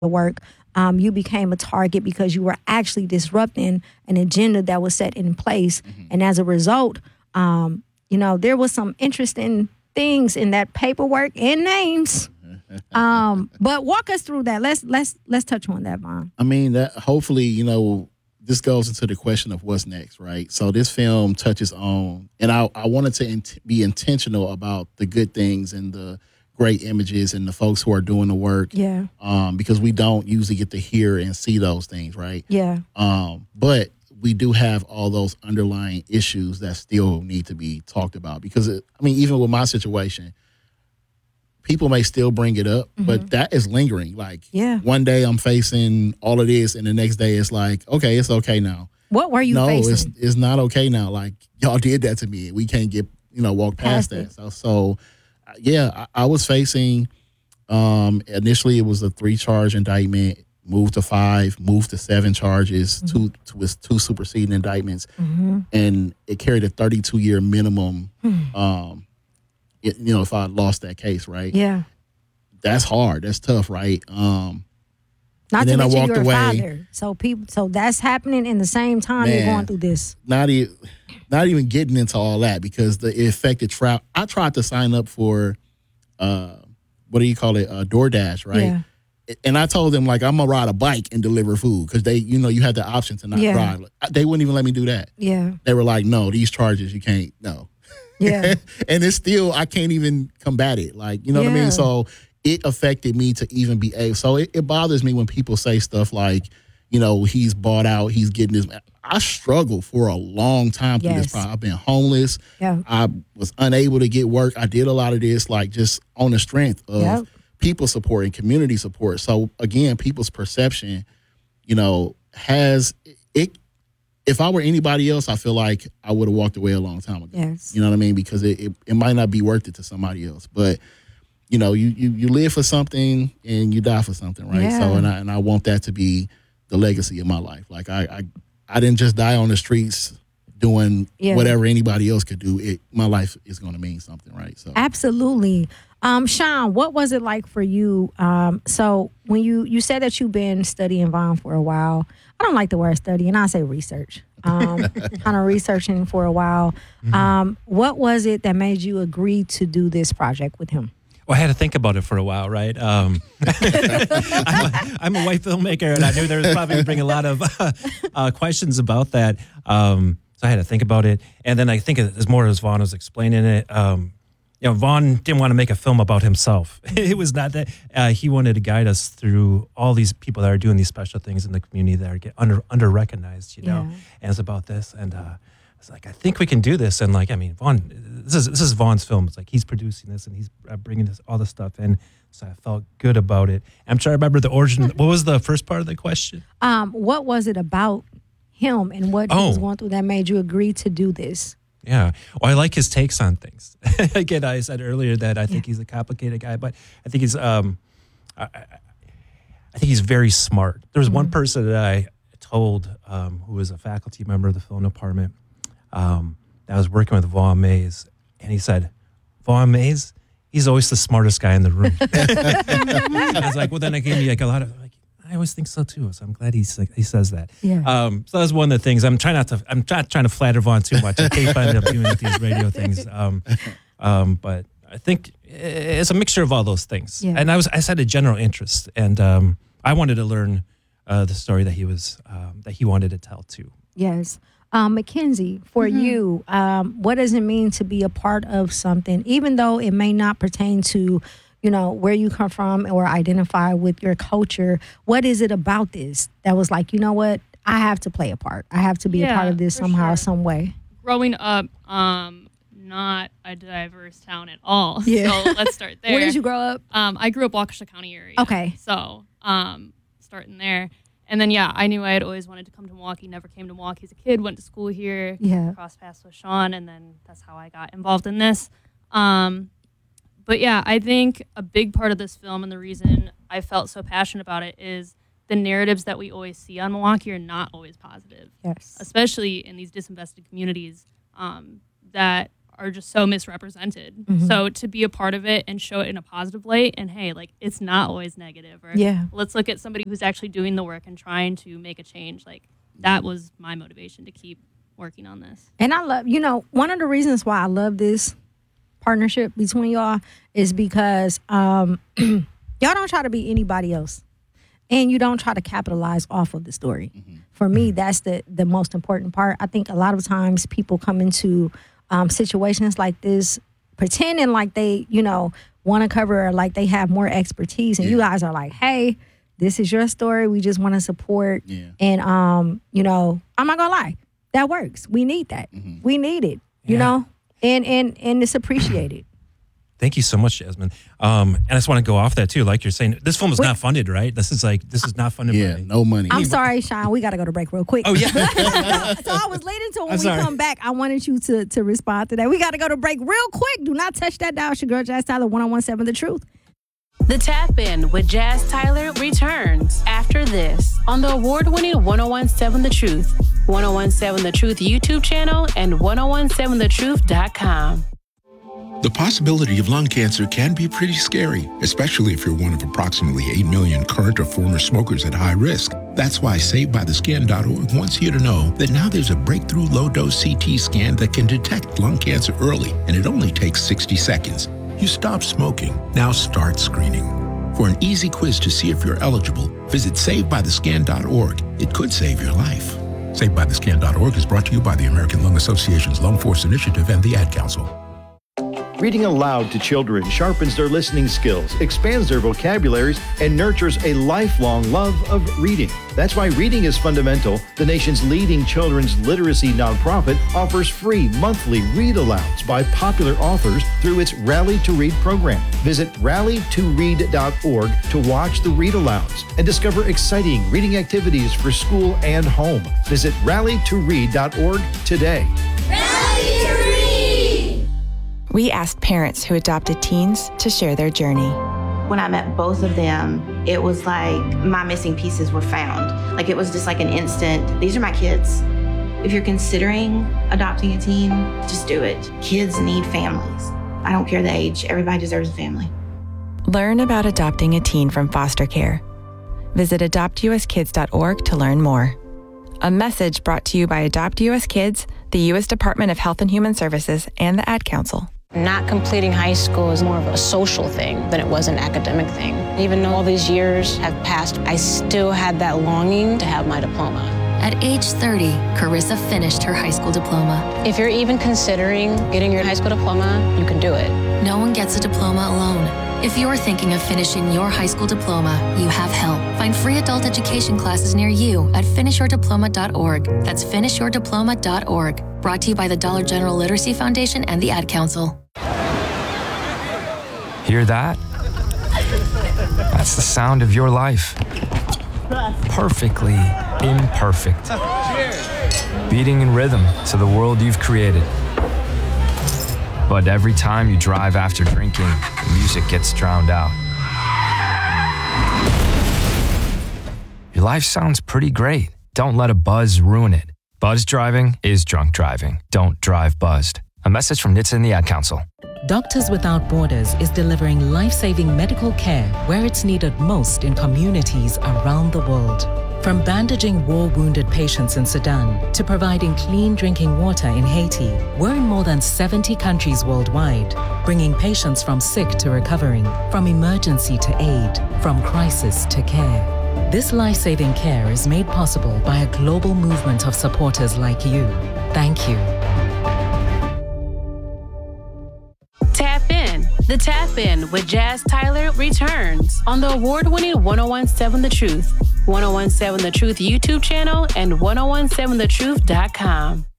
the work, you became a target because you were actually disrupting an agenda that was set in place. And as a result, there was some interesting things in that paperwork and names. But walk us through that. Let's touch on that, Von. I mean, that hopefully, this goes into the question of what's next, right? So this film touches on, and I wanted to be intentional about the good things and the great images and the folks who are doing the work. Yeah. Because we don't usually get to hear and see those things, right? Yeah. But we do have all those underlying issues that still need to be talked about. Because, even with my situation, people may still bring it up, but that is lingering. Like, one day I'm facing all of this, and the next day it's like, okay, it's okay now. What were you facing? No, it's not okay now. Like, y'all did that to me. We can't walk past that. So, I was facing, initially it was a 3-charge indictment, moved to 5, moved to 7 charges, two superseding indictments, and it carried a 32-year minimum. If I lost that case, right? Yeah, that's hard. That's tough, right? Not to mention you're a father, so that's happening in the same time you're going through this. Not even getting into all that because it affected travel. I tried to sign up for, what do you call it, DoorDash, right? Yeah. And I told them, like, I'm going to ride a bike and deliver food because they, you had the option to not drive. They wouldn't even let me do that. Yeah. They were like, no, these charges, you can't, no. Yeah. And it's still, I can't even combat it. Like, you know what I mean? So it affected me to even be able. So it bothers me when people say stuff like, he's bought out, he's getting this. I struggled for a long time through this process. I've been homeless. Yeah. I was unable to get work. I did a lot of this, like, just on the strength of people support and community support. So, again, people's perception, has it. If I were anybody else, I feel like I would have walked away a long time ago. Yes. You know what I mean? Because it might not be worth it to somebody else. But, you live for something and you die for something, right? Yeah. So, and I want that to be the legacy of my life. Like, I didn't just die on the streets doing whatever anybody else could do. My life is going to mean something, right? So absolutely. Sean, what was it like for you? So when you said that you've been studying Von for a while, I don't like the word study, and I say research. Kind of researching for a while. What was it that made you agree to do this project with him? Well, I had to think about it for a while, right? I'm a white filmmaker, and I knew there was probably going to bring a lot of questions about that. So I had to think about it. And then I think as more as Von was explaining it, Von didn't want to make a film about himself. It was not that. He wanted to guide us through all these people that are doing these special things in the community that are get under-recognized, And it's about this. And it's like, I think we can do this. And Von, this is Von's film. It's like he's producing this and he's bringing all this stuff in. So I felt good about it. I'm trying to remember the origin. What was the first part of the question? What was it about him and what he was going through that made you agree to do this? Yeah. Well, I like his takes on things. Again, I said earlier that I think he's a complicated guy, but I think he's I think he's very smart. There was one person that I told who was a faculty member of the film department that I was working with Vaughn Mays, and he said, Vaughn Mays, he's always the smartest guy in the room. I was like, well, then it gave me a lot of I always think so too. So I'm glad he says that. Yeah. So that's one of the things. I'm not trying to flatter Vaughn too much. I keep ended up doing with these radio things. But I think it's a mixture of all those things. Yeah. And I had a general interest, and I wanted to learn the story that he wanted to tell too. Yes. Mackenzie, for you, what does it mean to be a part of something, even though it may not pertain to where you come from or identify with your culture? What is it about this that was like, you know what, I have to play a part. I have to be a part of this somehow, some way. Growing up, not a diverse town at all. Yeah. So let's start there. Where did you grow up? I grew up Waukesha County area. Okay. So starting there. And then, I knew I had always wanted to come to Milwaukee, never came to Milwaukee as a kid, went to school here, crossed paths with Sean, and then that's how I got involved in this. But I think a big part of this film and the reason I felt so passionate about it is the narratives that we always see on Milwaukee are not always positive. Yes. Especially in these disinvested communities that are just so misrepresented. So to be a part of it and show it in a positive light, and hey, like, it's not always negative, or let's look at somebody who's actually doing the work and trying to make a change. Like, that was my motivation to keep working on this. And I love, one of the reasons why I love this partnership between y'all is because y'all don't try to be anybody else, and you don't try to capitalize off of the story. For me, that's the most important part. I think a lot of times people come into situations like this pretending like they, want to cover, or like they have more expertise, and you guys are like, hey, this is your story. We just want to support. And, I'm not going to lie. That works. We need that. We need it, you know, and it's appreciated. Thank you so much, Jasmine. And I just want to go off that too. Like you're saying, this film is not funded, right? This is not funded. Yeah, no money. I'm sorry, Sean. We got to go to break real quick. Oh, yeah. So I was leading to when we come back, I wanted you to respond to that. We got to go to break real quick. Do not touch that dial. It's your girl, Jazz Tyler, 101.7 The Truth. The Tap In with Jazz Tyler returns after this on the award-winning 101.7 The Truth, 101.7 The Truth YouTube channel, and 101.7thetruth.com. The possibility of lung cancer can be pretty scary, especially if you're one of approximately 8 million current or former smokers at high risk. That's why SaveByTheScan.org wants you to know that now there's a breakthrough low-dose CT scan that can detect lung cancer early, and it only takes 60 seconds. You stop smoking, now start screening. For an easy quiz to see if you're eligible, visit SaveByTheScan.org. It could save your life. SaveByTheScan.org is brought to you by the American Lung Association's Lung Force Initiative and the Ad Council. Reading aloud to children sharpens their listening skills, expands their vocabularies, and nurtures a lifelong love of reading. That's why Reading is Fundamental, the nation's leading children's literacy nonprofit, offers free monthly read-alouds by popular authors through its Rally to Read program. Visit rallytoread.org to watch the read-alouds and discover exciting reading activities for school and home. Visit rallytoread.org today. Rally to Read! We asked parents who adopted teens to share their journey. When I met both of them, it was like my missing pieces were found. Like, it was just like an instant, these are my kids. If you're considering adopting a teen, just do it. Kids need families. I don't care the age, everybody deserves a family. Learn about adopting a teen from foster care. Visit adoptuskids.org to learn more. A message brought to you by Adopt US Kids, the U.S. Department of Health and Human Services, and the Ad Council. Not completing high school is more of a social thing than it was an academic thing. Even though all these years have passed, I still had that longing to have my diploma. At age 30, Carissa finished her high school diploma. If you're even considering getting your high school diploma, you can do it. No one gets a diploma alone. If you're thinking of finishing your high school diploma, you have help. Find free adult education classes near you at finishyourdiploma.org. That's finishyourdiploma.org. Brought to you by the Dollar General Literacy Foundation and the Ad Council. Hear that? That's the sound of your life. Perfectly imperfect. Beating in rhythm to the world you've created. But every time you drive after drinking, the music gets drowned out. Your life sounds pretty great. Don't let a buzz ruin it. Buzz driving is drunk driving. Don't drive buzzed. A message from NHTSA and the Ad Council. Doctors Without Borders is delivering life-saving medical care where it's needed most in communities around the world. From bandaging war-wounded patients in Sudan to providing clean drinking water in Haiti, we're in more than 70 countries worldwide, bringing patients from sick to recovering, from emergency to aid, from crisis to care. This life-saving care is made possible by a global movement of supporters like you. Thank you. Tap In. The Tap In with Jazz Tyler returns on the award-winning 101.7 The Truth, 101.7 The Truth YouTube channel, and 101.7thetruth.com.